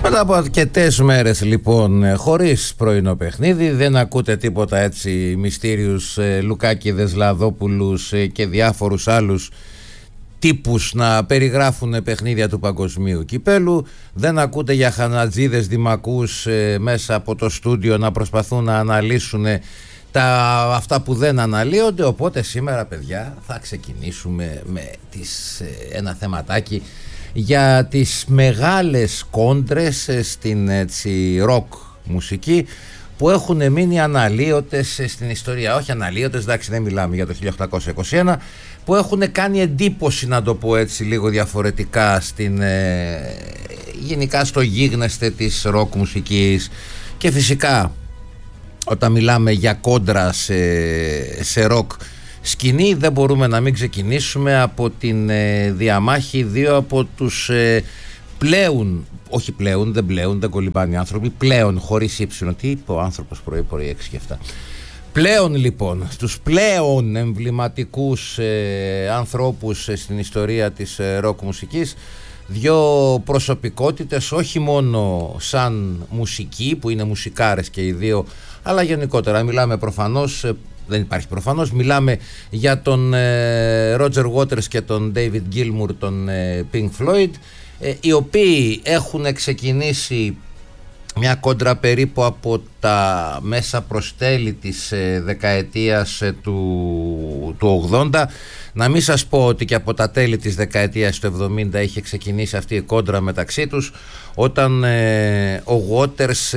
Μετά από αρκετές μέρες λοιπόν χωρίς πρωινό παιχνίδι, δεν ακούτε τίποτα έτσι μυστήριους Λουκάκηδες, Λαδόπουλους και διάφορους άλλους τύπους να περιγράφουν παιχνίδια του παγκοσμίου κυπέλου, δεν ακούτε για χανατζίδες δημακούς μέσα από το στούντιο να προσπαθούν να αναλύσουν αυτά που δεν αναλύονται. Οπότε σήμερα, παιδιά, θα ξεκινήσουμε με ένα θεματάκι για τις μεγάλες κόντρες στην ροκ μουσική που έχουν μείνει αναλύωτες στην ιστορία. Όχι αναλύωτες, εντάξει, δεν μιλάμε για το 1821, που έχουν κάνει εντύπωση, να το πω έτσι λίγο διαφορετικά, γενικά στο γίγνεσθε της ροκ μουσικής. Και φυσικά όταν μιλάμε για κόντρα σε ροκ σκηνή, δεν μπορούμε να μην ξεκινήσουμε από την διαμάχη δύο από τους δεν κολυμπάνε οι άνθρωποι, πλέον χωρίς ύψιλον. Τι είπε ο άνθρωπος πρωί 6 και 7. Πλέον λοιπόν, τους πλέον εμβληματικούς ανθρώπους στην ιστορία της ροκ μουσικής, δύο προσωπικότητες, όχι μόνο σαν μουσική, που είναι μουσικάρες και οι δύο, αλλά γενικότερα μιλάμε προφανώς, δεν υπάρχει προφανώς, μιλάμε για τον Roger Waters και τον David Gilmour, τον Pink Floyd, οι οποίοι έχουν ξεκινήσει μια κόντρα περίπου από τα μέσα προς τέλη της δεκαετίας του 80. Να μην σας πω ότι και από τα τέλη της δεκαετίας του 70 είχε ξεκινήσει αυτή η κόντρα μεταξύ τους, όταν ο Waters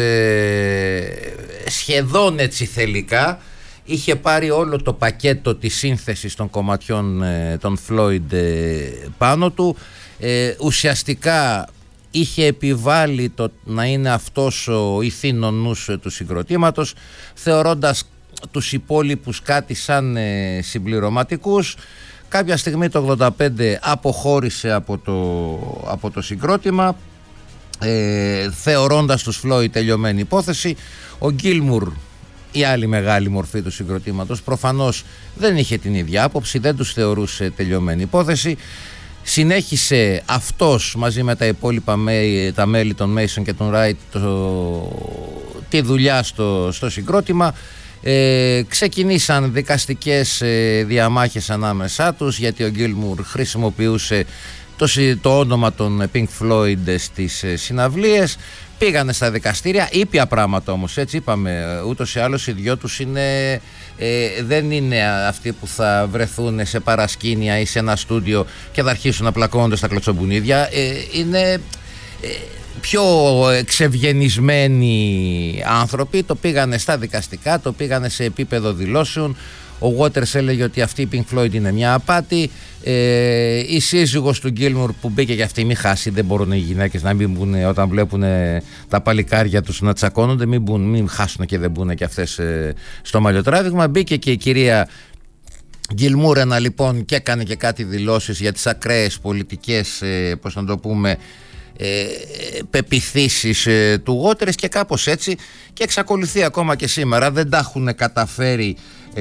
σχεδόν έτσι θελικά είχε πάρει όλο το πακέτο της σύνθεσης των κομματιών των Floyd πάνω του. Ουσιαστικά είχε επιβάλει το να είναι αυτός ο ηθήνων νους του συγκροτήματος, θεωρώντας τους υπόλοιπους κάτι σαν συμπληρωματικούς. Κάποια στιγμή το 85 αποχώρησε από το συγκρότημα, θεωρώντας τους Floyd τελειωμένη υπόθεση. Ο Gilmour, η άλλη μεγάλη μορφή του συγκροτήματος, προφανώς δεν είχε την ίδια άποψη, δεν τους θεωρούσε τελειωμένη υπόθεση. Συνέχισε αυτός μαζί με τα υπόλοιπα τα μέλη των Mason και των Wright τη δουλειά στο συγκρότημα. Ξεκινήσαν δικαστικές διαμάχες ανάμεσά τους, γιατί ο Gilmour χρησιμοποιούσε το όνομα των Pink Floyd στις συναυλίες. Πήγανε στα δικαστήρια, ήπια πράγματα όμως, έτσι είπαμε, ούτως ή άλλως οι δυο τους δεν είναι αυτοί που θα βρεθούν σε παρασκήνια ή σε ένα στούντιο και θα αρχίσουν να πλακώνονται στα κλωτσομπουνίδια. Είναι πιο εξευγενισμένοι άνθρωποι, το πήγανε στα δικαστικά, το πήγανε σε επίπεδο δηλώσεων. Ο Waters έλεγε ότι αυτή η Pink Floyd είναι μια απάτη. Η σύζυγος του Gilmour που μπήκε και αυτή, μη χάσει, δεν μπορούν οι γυναίκες να μην μπουν όταν βλέπουν τα παλικάρια τους να τσακώνονται, μην χάσουν και δεν μπουν και αυτές στο μαλλιοτράβηγμα. Μπήκε και η κυρία Gilmour λοιπόν και έκανε και κάτι δηλώσεις για τις ακραίες πολιτικές, πώς να το πούμε, πεποιθήσεις του Waters και κάπως έτσι, και εξακολουθεί ακόμα και σήμερα, δεν τα έχουν καταφέρει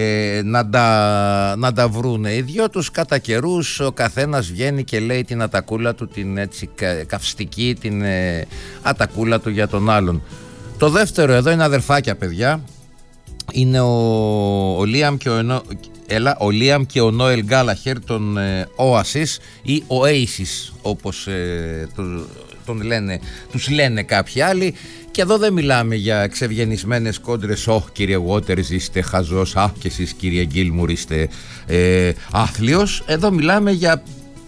να τα βρούνε οι δυο τους. Κατά καιρούς ο καθένας βγαίνει και λέει την ατακούλα του, την έτσι καυστική, την ατακούλα του για τον άλλον. Το δεύτερο εδώ είναι αδερφάκια, παιδιά. Είναι ο Liam και ο Noel Gallagher, τον Oasis ή Oasis όπως τους λένε κάποιοι άλλοι. Και εδώ δεν μιλάμε για εξευγενισμένες κόντρες, κύριε Waters είστε χαζός, και εσείς κύριε Gilmour είστε άθλιος. Εδώ μιλάμε για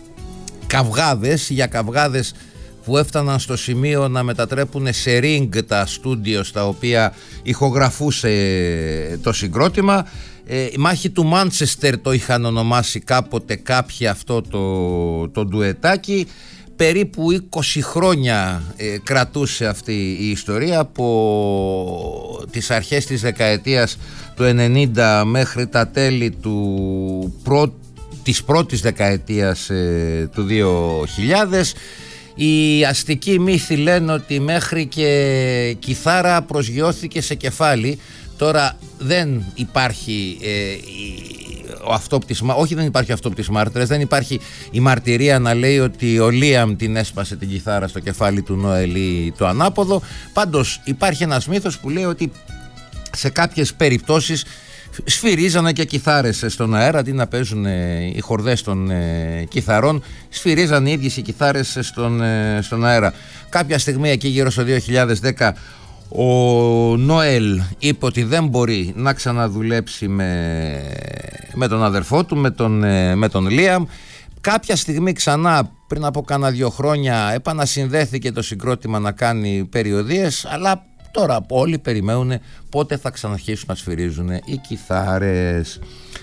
καυγάδες που έφταναν στο σημείο να μετατρέπουν σε ring τα στούντιο στα οποία ηχογραφούσε το συγκρότημα. Η μάχη του Μάντσεστερ το είχαν ονομάσει κάποτε κάποιοι αυτό το ντουετάκι. Περίπου 20 χρόνια κρατούσε αυτή η ιστορία, από τις αρχές της δεκαετίας του 90 μέχρι τα τέλη της πρώτης δεκαετίας του 2000. Οι αστικοί μύθοι λένε ότι μέχρι και κιθάρα προσγειώθηκε σε κεφάλι. Τώρα δεν υπάρχει όχι, δεν υπάρχει αυτόπτης μάρτυρας, δεν υπάρχει η μαρτυρία να λέει ότι ο Λίαμ την έσπασε την κιθάρα στο κεφάλι του Νόελ ή το ανάποδο. Πάντως υπάρχει ένας μύθος που λέει ότι σε κάποιες περιπτώσεις σφυρίζανε και κιθάρες στον αέρα, αντί να παίζουν οι χορδές των κιθαρών, σφυρίζανε οι ίδιες οι κιθάρες στον αέρα. Κάποια στιγμή εκεί γύρω στο 2010 ο Νόελ είπε ότι δεν μπορεί να ξαναδουλέψει με τον αδερφό του, με τον Λίαμ. Κάποια στιγμή ξανά, πριν από κάνα 2 χρόνια, επανασυνδέθηκε το συγκρότημα να κάνει περιοδίες, αλλά τώρα όλοι περιμένουν πότε θα ξαναρχίσουν να σφυρίζουν οι κιθάρες.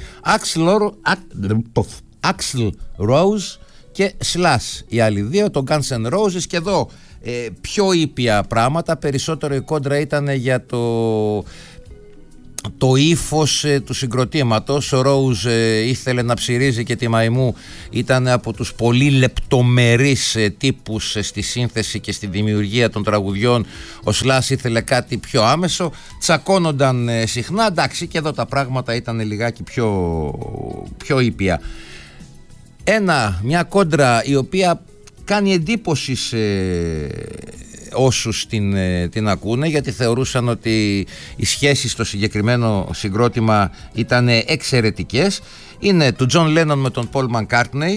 Axl Rose και Slash, οι άλλοι δύο, το Guns N' Roses, και εδώ πιο ήπια πράγματα. Περισσότερο η κόντρα ήταν για το ύφος του συγκροτήματος. Ο Rose ήθελε να ψηρίζει και τη μαϊμού, ήταν από τους πολύ λεπτομερείς τύπους στη σύνθεση και στη δημιουργία των τραγουδιών. Ο Slash ήθελε κάτι πιο άμεσο, τσακώνονταν συχνά. Εντάξει, και εδώ τα πράγματα ήταν λιγάκι πιο ήπια. Μια κόντρα η οποία κάνει εντύπωση σε όσους την ακούνε, γιατί θεωρούσαν ότι οι σχέσεις στο συγκεκριμένο συγκρότημα ήταν εξαιρετικές. Είναι του John Lennon με τον Paul McCartney,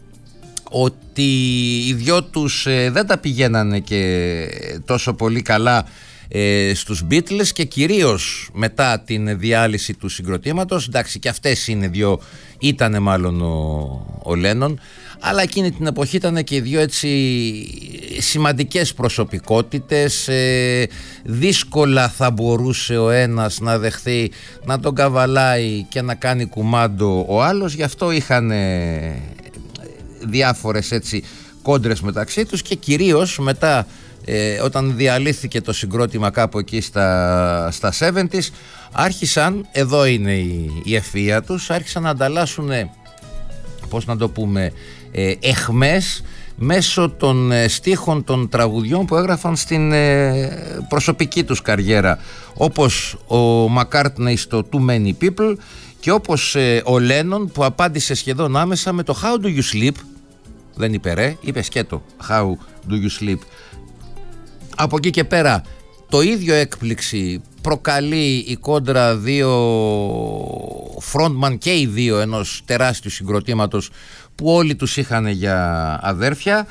ότι οι δυο τους δεν τα πηγαίνανε και τόσο πολύ καλά στους Beatles, και κυρίως μετά την διάλυση του συγκροτήματος. Εντάξει, και αυτές είναι δυο, ήτανε μάλλον ο Lennon, αλλά εκείνη την εποχή ήταν και οι δυο έτσι σημαντικές προσωπικότητες. Δύσκολα θα μπορούσε ο ένας να δεχθεί να τον καβαλάει και να κάνει κουμάντο ο άλλος, γι' αυτό είχαν διάφορες έτσι κόντρες μεταξύ τους, και κυρίως μετά όταν διαλύθηκε το συγκρότημα κάπου εκεί στα 70's, άρχισαν, εδώ είναι η ευφυΐα τους, άρχισαν να ανταλλάσσουν, πώς να το πούμε, αιχμές μέσω των στίχων των τραγουδιών που έγραφαν στην προσωπική τους καριέρα, όπως ο McCartney στο Too Many People, και όπως ο Lennon που απάντησε σχεδόν άμεσα με το How Do You Sleep. Δεν είπε είπε σκέτο, How Do You Sleep. Από εκεί και πέρα το ίδιο έκπληξη προκαλεί η κόντρα δύο frontman, και οι δύο ενός τεράστιου συγκροτήματος που όλοι τους είχαν για αδέρφια.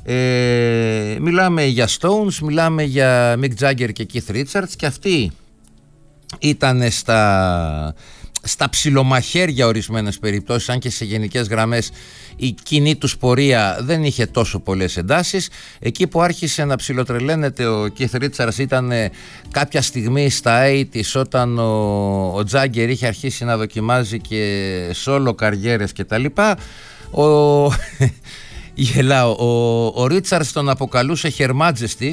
Μιλάμε για Stones, μιλάμε για Mick Jagger και Keith Richards, και αυτοί ήταν στα ψιλομαχαίρια ορισμένες περιπτώσεις, αν και σε γενικές γραμμές η κοινή τους πορεία δεν είχε τόσο πολλές εντάσεις. Εκεί που άρχισε να ψιλοτρελαίνεται ο Keith Richards ήταν κάποια στιγμή στα 80's, όταν ο Jagger είχε αρχίσει να δοκιμάζει και solo καριέρες και τα λοιπά. Γελάω, ο Richards τον αποκαλούσε Her Majesty,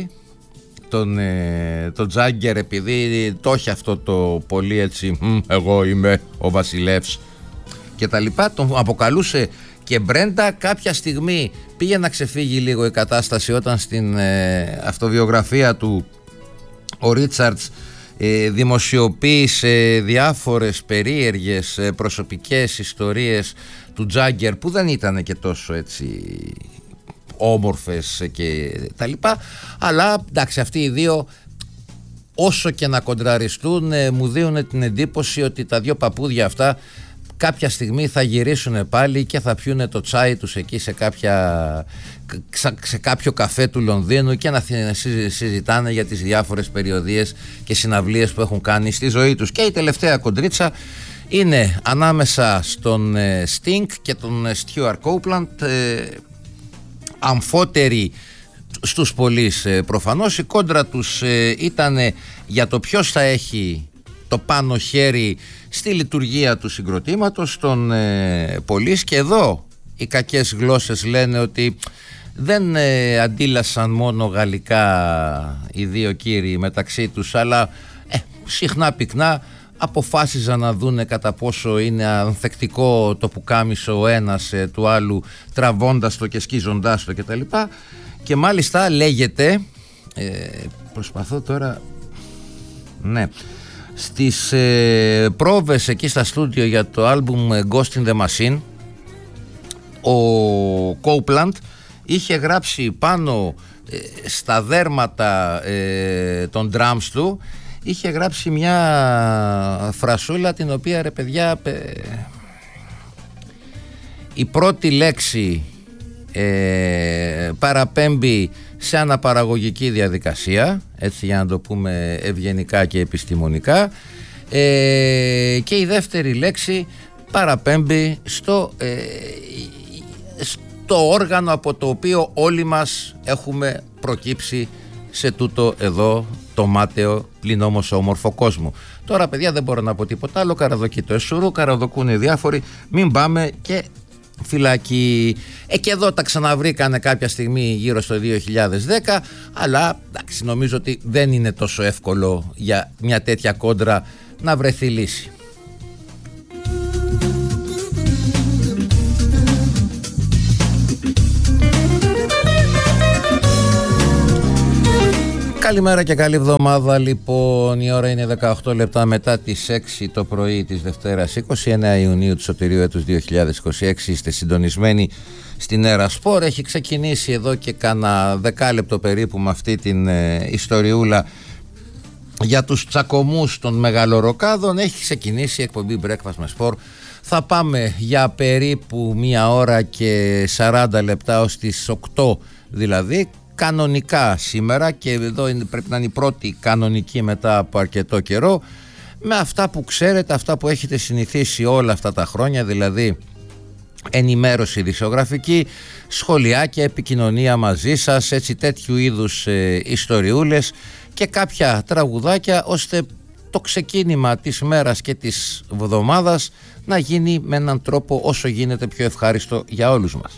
τον Jagger, επειδή το έχει αυτό το πολύ έτσι εγώ είμαι ο βασιλεύς και τα λοιπά, τον αποκαλούσε και Μπρέντα. Κάποια στιγμή πήγε να ξεφύγει λίγο η κατάσταση όταν στην αυτοβιογραφία του ο Ρίτσαρτς δημοσιοποίησε διάφορες περίεργες προσωπικές ιστορίες του Jagger που δεν ήταν και τόσο έτσι όμορφες και τα λοιπά, αλλά εντάξει, αυτοί οι δύο όσο και να κοντραριστούν μου δίνουν την εντύπωση ότι τα δύο παππούδια αυτά κάποια στιγμή θα γυρίσουν πάλι και θα πιούνε το τσάι τους εκεί σε κάποιο καφέ του Λονδίνου και να συζητάνε για τις διάφορες περιοδίες και συναυλίες που έχουν κάνει στη ζωή τους. Και η τελευταία κοντρίτσα είναι ανάμεσα στον Sting και τον Stuart Copeland, αμφότεροι στους πολλείς προφανώς. Η κόντρα τους ήταν για το ποιος θα έχει το πάνω χέρι στη λειτουργία του συγκροτήματος των πολλής, και εδώ οι κακές γλώσσες λένε ότι δεν αντίλασαν μόνο γαλλικά οι δύο κύριοι μεταξύ τους, αλλά συχνά πυκνά αποφάσιζαν να δούνε κατά πόσο είναι ανθεκτικό το πουκάμισο ο ένας του άλλου, τραβώντας το και σκίζοντάς το κτλ. Και μάλιστα λέγεται, προσπαθώ τώρα, ναι, στις πρόβες εκεί στα στούντιο για το άλμπουμ Ghost in the Machine, ο Copeland είχε γράψει πάνω στα δέρματα των drums του, είχε γράψει μια φρασούλα την οποία, ρε παιδιά, η πρώτη λέξη παραπέμπει σε αναπαραγωγική διαδικασία, έτσι για να το πούμε ευγενικά και επιστημονικά, και η δεύτερη λέξη παραπέμπει στο όργανο από το οποίο όλοι μας έχουμε προκύψει σε τούτο εδώ το μάταιο πλην όμως όμορφο κόσμο. Τώρα, παιδιά, δεν μπορώ να πω τίποτα άλλο. Καραδοκεί το εσουρού, καραδοκούν οι διάφοροι, μην πάμε και φυλακή. Και εδώ τα ξαναβρήκανε κάποια στιγμή γύρω στο 2010, αλλά εντάξει, νομίζω ότι δεν είναι τόσο εύκολο για μια τέτοια κόντρα να βρεθεί λύση. Καλημέρα και καλή εβδομάδα. Λοιπόν, η ώρα είναι 18 λεπτά μετά τις 6 το πρωί της Δευτέρας 29 Ιουνίου του Σωτηρίου έτους 2026. Είστε συντονισμένοι στην Έρα Σπορ. Έχει ξεκινήσει εδώ και κάνα δεκάλεπτο περίπου με αυτή την ιστοριούλα για τους τσακωμούς των μεγαλοροκάδων. Έχει ξεκινήσει η εκπομπή Breakfast με Sport. Θα πάμε για περίπου 1 ώρα και 40 λεπτά ως τις 8 δηλαδή. Κανονικά σήμερα, και εδώ πρέπει να είναι η πρώτη κανονική μετά από αρκετό καιρό, με αυτά που ξέρετε, αυτά που έχετε συνηθίσει όλα αυτά τα χρόνια, δηλαδή ενημέρωση ειδησιογραφική, σχολιάκια, επικοινωνία μαζί σας, έτσι τέτοιου είδους ιστοριούλες και κάποια τραγουδάκια, ώστε το ξεκίνημα της μέρας και της εβδομάδας να γίνει με έναν τρόπο όσο γίνεται πιο ευχάριστο για όλους μας.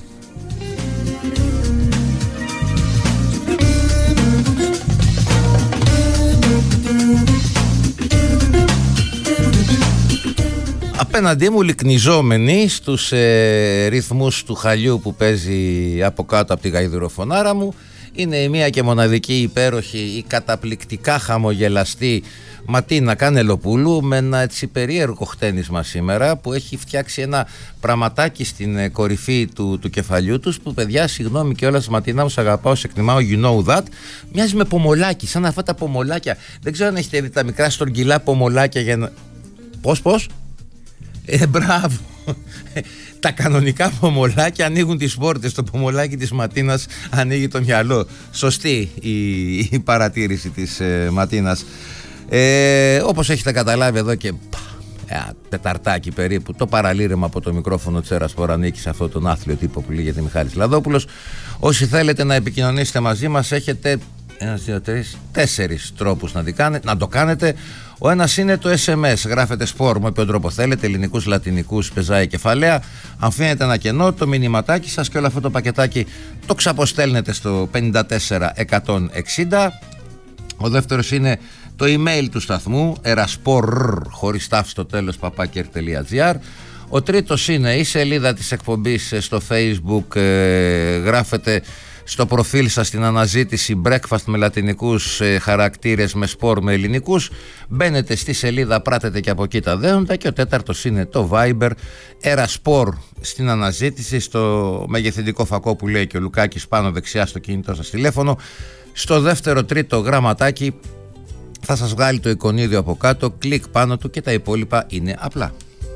Απέναντί μου, λυκνιζόμενοι στους ρυθμούς του χαλιού που παίζει από κάτω από τη γαϊδουροφωνάρα μου, είναι η μία και μοναδική υπέροχη, η καταπληκτικά χαμογελαστή Ματίνα Κανελοπούλου, με ένα έτσι περίεργο χτένισμα σήμερα, που έχει φτιάξει ένα πραγματάκι στην κορυφή του κεφαλιού τους, που, παιδιά, συγγνώμη κιόλας, Ματίνα μου, σ' αγαπάω, σε εκτιμάω, you know that, μοιάζει με πομολάκι, σαν αυτά τα πομολάκια. Δεν ξέρω αν έχετε δει τα μικρά στρογγυλά πομολάκια για να... Πώς? Μπράβο. Τα κανονικά πομολάκια ανοίγουν τις πόρτες, το πομολάκι της Ματίνας ανοίγει το μυαλό. Σωστή η παρατήρηση της Ματίνας. Όπως έχετε καταλάβει εδώ και τεταρτάκι περίπου, το παραλήρημα από το μικρόφωνο της Έρα Σπορ ανήκει σε αυτόν τον άθλιο τύπο που λέγεται Μιχάλης Λαδόπουλος. Όσοι θέλετε να επικοινωνήσετε μαζί μας, έχετε 4 τρόπους να το κάνετε. Ο ένας είναι το SMS, γράφετε σπορ με όποιον τρόπο θέλετε, ελληνικούς, λατινικούς, πεζάει κεφαλαία. Αν αφήνετε ένα κενό, το μηνυματάκι σας και όλο αυτό το πακετάκι το ξαποστέλνετε στο 54160. Ο δεύτερος είναι το email του σταθμού, eraspor χωρίς τάφ στο τέλος, @r.gr. Ο τρίτος είναι η σελίδα της εκπομπής στο Facebook, γράφετε στο προφίλ σας την αναζήτηση breakfast με λατινικούς χαρακτήρες, με σπορ με ελληνικούς, μπαίνετε στη σελίδα, πράτετε και από εκεί τα δέοντα. Και ο τέταρτος είναι το Viber, Eraspor στην αναζήτηση, στο μεγεθυντικό φακό που λέει και ο Λουκάκης πάνω δεξιά στο κινητό σας τηλέφωνο, στο δεύτερο τρίτο γραμματάκι θα σας βγάλει το εικονίδιο από κάτω, κλικ πάνω του και τα υπόλοιπα είναι απλά.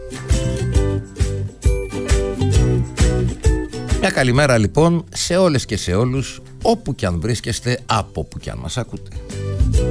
Μια καλημέρα λοιπόν σε όλες και σε όλους, όπου και αν βρίσκεστε, από που και αν μας ακούτε.